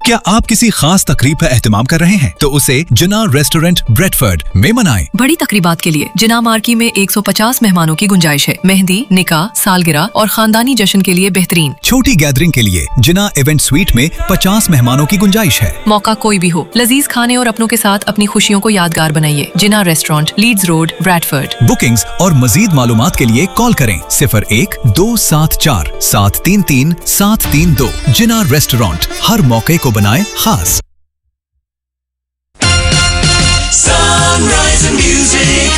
क्या आप किसी खास तकरीब का एहतमाम कर रहे हैं तो उसे जिना रेस्टोरेंट ब्रेडफोर्ड में मनाएं। बड़ी तकरीबात के लिए जिना मार्की में 150 मेहमानों की गुंजाइश है। मेहंदी, निकाह, सालगिरह और खानदानी जश्न के लिए बेहतरीन। छोटी गैदरिंग के लिए जिना इवेंट स्वीट में 50 मेहमानों की गुंजाइश है। मौका कोई भी हो, लजीज खाने और अपनों के साथ अपनी खुशियों को यादगार बनाइए। जिना restaurant, Leeds road, Bradford. Bookings और मजीद मालूमात के लिए कॉल करें 01-274 733 732। जिना रेस्टोरेंट, हर मौके को बनाए खास। Sunrise and music.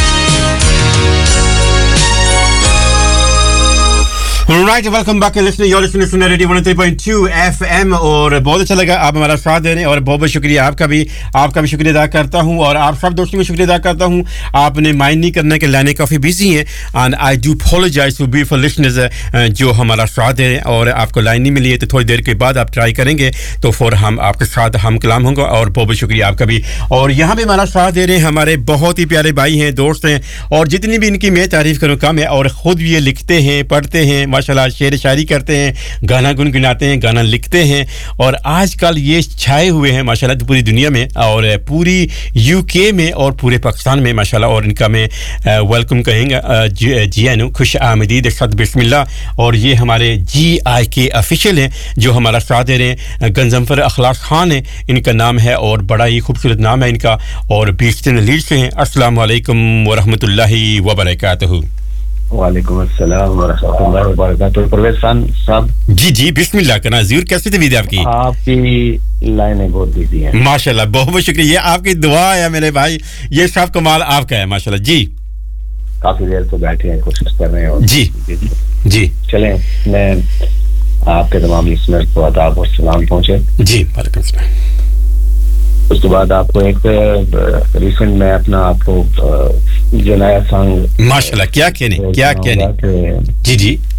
Right, welcome back, listener. You're listening to Radio 103.2 FM और बहुत अच्छा लगा आप हमारा साथ दे रहे हैं और बहुत बहुत शुक्रिया आपका भी शुक्रिया अदा करता हूं और आप सब दोस्तों को शुक्रिया अदा करता हूं। आपने माइंड नहीं करना कि लाने काफ़ी बिजी हैं and I do apologise to beautiful listeners जो हमारा साथ दे रहे हैं और आपको लाइन नहीं मिली है तो थोड़ी देर के बाद आप ट्राई करेंगे तो फिर हम आपके साथ हम कलाम होंगे और बहुत बहुत शुक्रिया आपका भी। और यहाँ पे हमारा साथ दे रहे हैं हमारे बहुत ही प्यारे भाई हैं, दोस्त हैं और जितनी भी इनकी मैं तारीफ़ करूँ कम है और ख़ुद भी ये लिखते हैं, पढ़ते हैं, माशाल्लाह शेर शायरी करते हैं, गाना गुनगुनाते हैं, गाना लिखते हैं और आजकल ये छाए हुए हैं माशाल्लाह पूरी दुनिया में और पूरी यूके में और पूरे पाकिस्तान में माशाल्लाह। और इनका मैं वेलकम कहेंगे जी आनो खुश आमदीद सद बिस्मिल्लाह। और ये हमारे GIK ऑफिशियल हैं जो हमारा साथ दे रहे हैं। गंजमफर अखलाक खान है इनका नाम है और बड़ा ही खूबसूरत नाम है इनका और बीस्टन लीड से हैं। अस्सलाम वालेकुम व रहमतुल्लाहि व बरकातहू। वालेकुम अस्सलाम व रहमतुल्लाहि व बरकातहू। परवेज खान साहब जी बिस्मिल्लाह करना ज़रूर। कैसी तबीयत आपकी? आपकी लाइनें बहुत बिजी हैं माशाल्लाह। बहुत बहुत शुक्रिया, ये आपकी दुआ है मेरे भाई, ये सब कमाल आपका है माशाल्लाह जी। काफी देर तो बैठे हैं, कोशिश कर रहे हैं और जी चलें मैं आपके तमाम लिसनर्स को आदाब और सलाम पहुंचे जी। वालेकुम सलाम। उसके बाद आपको एक रिसेंट में अपना आपको जो नया सॉन्ग माशाल्लाह क्या कहने जी